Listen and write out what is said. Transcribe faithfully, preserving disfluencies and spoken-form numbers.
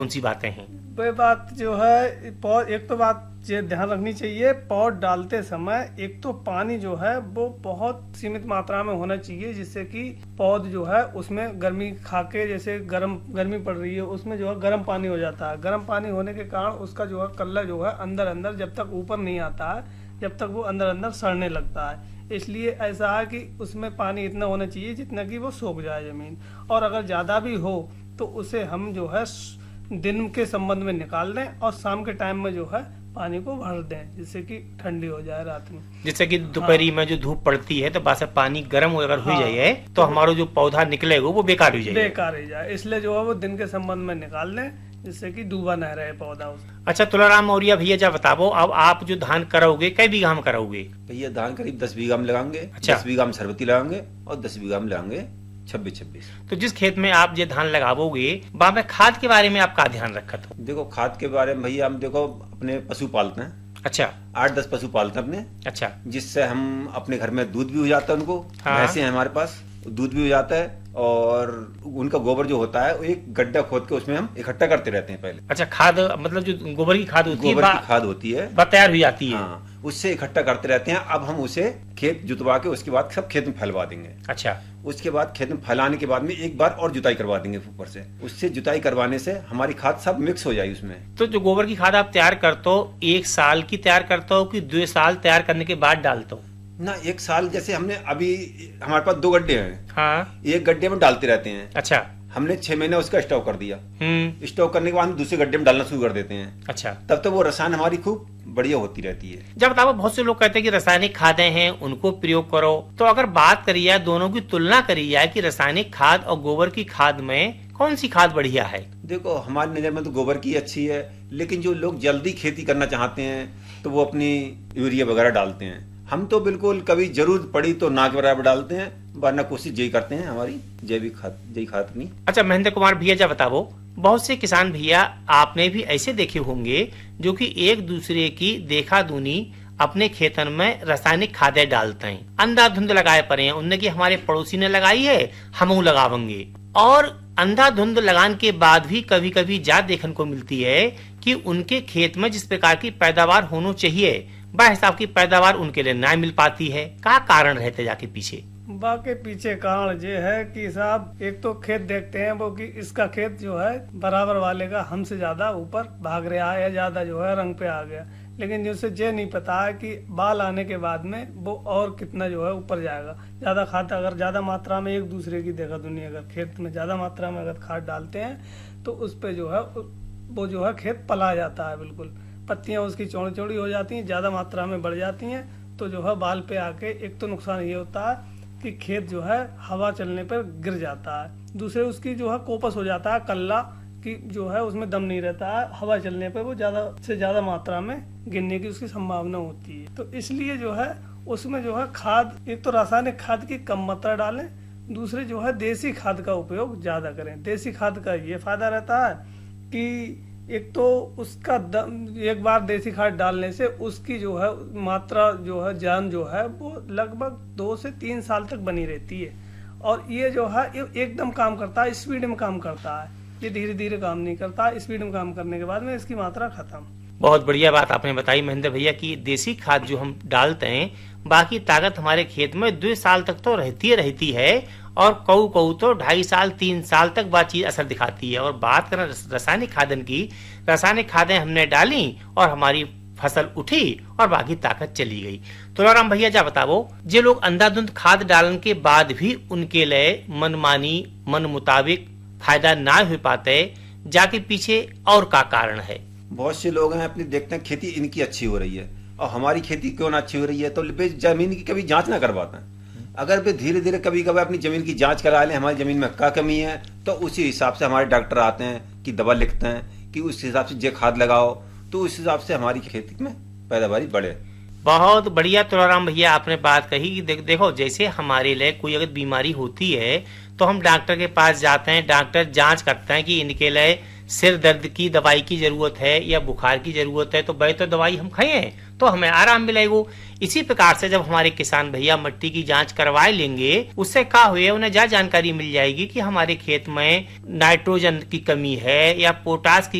कौन सी बातें हैं? वह बात जो है, पौध एक तो बात ये ध्यान रखनी चाहिए, पौध डालते समय एक तो पानी जो है वो बहुत सीमित मात्रा में होना चाहिए, जिससे कि पौध जो है उसमें गर्मी खाके, जैसे गर्म गर्मी पड़ रही है उसमें जो है गर्म पानी हो जाता है। गर्म पानी होने के कारण उसका जो है कल्ला जो है अंदर अंदर जब तक ऊपर नहीं आता है, जब तक वो अंदर अंदर सड़ने लगता है। इसलिए ऐसा है कि उसमें पानी इतना होना चाहिए जितना कि वो सूख जाए जमीन, और अगर ज़्यादा भी हो तो उसे हम जो है दिन के संबंध में निकाल दें और शाम के टाइम में जो है पानी को भर दें, जिससे कि ठंडी हो जाए रात में। जैसे कि दोपहरी हाँ। में जो धूप पड़ती है तो बस पानी गर्म अगर हो हाँ। जाए तो हमारा जो पौधा निकलेगा वो बेकार हो जाए बेकार हो जाए इसलिए जो है वो दिन के संबंध में निकाल दें, जिससे कि डूबा न रहे पौधा। अच्छा तुलाराम मौर्य भैया जा बताओ, अब आप जो धान कराओगे कई बीघा में कराओगे? भैया धान करीब दस बीघा में लगाएंगे। अच्छा। दस बीघा में सरबती लगाएंगे और दस बीघा में लगाएंगे छब्बीस छब्बीस। तो जिस खेत में आप ये धान लगाओगे वहाँ में खाद के बारे में आपका ध्यान रखा था? देखो खाद के बारे में भैया हम देखो अपने पशु पालते हैं। अच्छा। आठ दस पशु पालते हैं अपने। अच्छा। जिससे हम अपने घर में दूध भी हो जाता है उनको। हाँ। भैंसे हैं हमारे पास, दूध भी हो जाता है, और उनका गोबर जो होता है वो एक गड्ढा खोद के उसमें हम इकट्ठा करते रहते हैं पहले। अच्छा, खाद मतलब जो गोबर की खाद होती है, गोबर की खाद होती है, तैयार हो जाती है। हाँ, उससे इकट्ठा करते रहते हैं। अब हम उसे खेत जुतवा के उसके बाद सब खेत में फैलवा देंगे। अच्छा। उसके बाद खेत में फैलाने के बाद में एक बार और जुताई करवा देंगे ऊपर से। उससे जुताई करवाने से हमारी खाद सब मिक्स हो जाएगी उसमें। तो जो गोबर की खाद आप तैयार करते हो, एक साल की तैयार करते हो कि दो साल तैयार करने के बाद डालते हो? ना, एक साल। जैसे हमने अभी हमारे पास दो गड्ढे हैं। हाँ। एक गड्ढे में डालते रहते हैं। अच्छा। हमने छह महीने उसका स्टॉक कर दिया। हम्म। स्टॉक करने के बाद हम दूसरे गड्ढे में डालना शुरू कर देते हैं। अच्छा। तब तक तो वो रसायन हमारी खूब बढ़िया होती रहती है। जब बताओ, बहुत से लोग कहते हैं कि रासायनिक खादें हैं उनको प्रयोग करो, तो अगर बात करी जाए, दोनों की तुलना करी जाए कि रासायनिक खाद और गोबर की खाद में कौन सी खाद बढ़िया है? देखो हमारी नजर में तो गोबर की अच्छी है, लेकिन जो लोग जल्दी खेती करना चाहते हैं तो वो अपनी यूरिया वगैरह डालते हैं। हम तो बिल्कुल कभी जरूरत पड़ी तो नाक बराबर डालते हैं, वरना कोशिश यही करते हैं हमारी जैविक खाद जैविक खाद अपनी। अच्छा महेंद्र कुमार भैया जा बताओ, बहुत से किसान भैया आपने भी ऐसे देखे होंगे जो कि एक दूसरे की देखा दूनी अपने खेतन में रासायनिक खादें डालते हैं, अंधाधुंध लगाए पड़े हैं। उनने की हमारे पड़ोसी ने लगाई है, हम लगावेंगे। और अंधाधुंध लगाने के बाद भी कभी कभी जात देखने को मिलती है कि उनके खेत में जिस प्रकार की पैदावार होनी चाहिए वह हिसाब की पैदावार उनके लिए ना मिल पाती है। क्या कारण रहते जाके पीछे? बाकी पीछे कारण ये है कि साहब, एक तो खेत देखते हैं वो कि इसका खेत जो है बराबर वाले का हमसे ज्यादा ऊपर भाग रहा है या ज्यादा जो है रंग पे आ गया, लेकिन जिससे ये नहीं पता है कि बाल आने के बाद में वो और कितना जो है ऊपर जाएगा। ज्यादा खाद अगर ज्यादा मात्रा में एक दूसरे की देखा दुनिया अगर खेत में ज्यादा मात्रा में अगर खाद डालते हैं तो उस पे जो है वो जो है खेत पला जाता है, बिल्कुल पत्तियां उसकी चौड़ी चौड़ी हो जाती हैं, ज्यादा मात्रा में बढ़ जाती हैं, तो जो है बाल पे आके एक तो नुकसान ये होता है कि खेत जो है हवा चलने पर गिर जाता है, दूसरे उसकी जो है कोपस हो जाता है, कल्ला की जो है उसमें दम नहीं रहता है, हवा चलने पर वो ज्यादा से ज्यादा मात्रा में गिरने की उसकी संभावना होती है। तो इसलिए जो है उसमें जो है खाद, एक तो रासायनिक खाद की कम मात्रा डालें, दूसरे जो है देसी खाद का उपयोग ज्यादा करें। देसी खाद का ये फायदा रहता है कि एक तो उसका दम, एक बार देसी खाद डालने से उसकी जो है मात्रा जो है जान जो है वो लगभग दो से तीन साल तक बनी रहती है, और ये जो है एकदम काम करता है, स्पीड में काम करता है, ये धीरे धीरे काम नहीं करता। स्पीड में काम करने के बाद में इसकी मात्रा खत्म। बहुत बढ़िया बात आपने बताई महेंद्र भैया की देसी खाद जो हम डालते हैं बाकी ताकत हमारे खेत में दो साल तक तो रहती रहती है, और कऊ कऊ तो ढाई साल तीन साल तक वह चीज असर दिखाती है। और बात करें रासायनिक खादन की, रासायनिक खादें हमने डाली और हमारी फसल उठी और बाकी ताकत चली गई। तुलाराम भैया जा बताओ, जो लोग अंधाधुंध खाद डालने के बाद भी उनके लिए मनमानी मन मुताबिक फायदा ना हो पाते, जाके पीछे और का कारण है? बहुत से लोग हैं अपनी देखते हैं खेती इनकी अच्छी हो रही है और हमारी खेती क्यों ना अच्छी हो रही है, तो वे जमीन की कभी जांच ना करवाते हैं। अगर वे धीरे धीरे कभी कभी अपनी जमीन की जांच करा लें, हमारी जमीन में क्या कमी है, तो उसी हिसाब से हमारे डॉक्टर आते हैं कि दवा लिखते हैं कि उस हिसाब से जे खाद लगाओ, तो उस हिसाब से हमारी खेती में पैदावारी बढ़े। बहुत बढ़िया तुलाराम भैया आपने बात कही कि देख, देखो जैसे हमारे लिए कोई अगर बीमारी होती है तो हम डॉक्टर के पास जाते हैं, डॉक्टर जांच करते हैं कि इनके लिए सिर दर्द की दवाई की जरूरत है या बुखार की जरूरत है तो वह तो दवाई हम खाए तो हमें आराम मिलेगा। इसी प्रकार से जब हमारे किसान भैया मिट्टी की जांच करवा लेंगे उससे क्या हुए उन्हें जा जानकारी मिल जाएगी कि हमारे खेत में नाइट्रोजन की कमी है या पोटास की